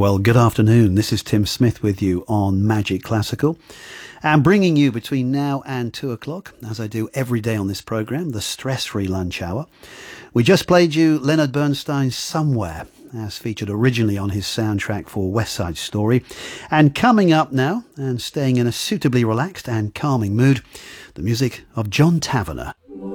Well, good afternoon. This is Tim Smith with you on Magic Classical and bringing you between now and 2 o'clock, as I do every day on this programme, the stress-free lunch hour. We just played you Leonard Bernstein's Somewhere, as featured originally on his soundtrack for West Side Story. And coming up now, and staying in a suitably relaxed and calming mood, the music of John Tavener.